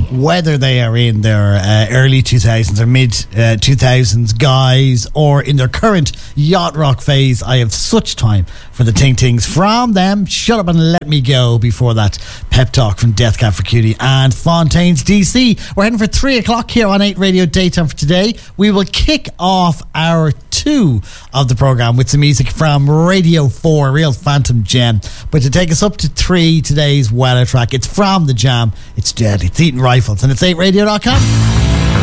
whether they are in their early 2000s or mid 2000s guys or in their current yacht rock phase, I have such time for the Ting Tings from them. Shut Up and Let Me Go. Before that, Pep Talk from Death Cab for Cutie and Fontaines DC. We're heading for 3 o'clock here on 8 Radio Daytime for today. We will kick off hour 2 of the programme with some music from Radio 4, real phantom gem. But to take us up to 3, today's Weller track, it's from The Jam, it's Dead, it's Eating Rifles, and it's 8radio.com.